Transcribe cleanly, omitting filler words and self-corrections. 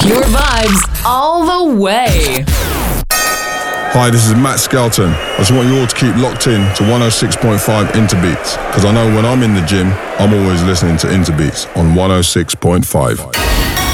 Your vibes all the way. Hi, this is Matt Skelton. I just want you all to keep locked in to 106.5 Interbeats, because I know when I'm in the gym, I'm always listening to Interbeats on 106.5.